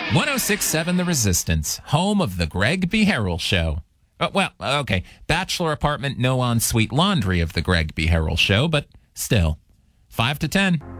1067 The Resistance, home of the Greg B. Harrell Show. Okay. Bachelor apartment, no ensuite laundry of the Greg B. Harrell Show, but still. 5 to 10.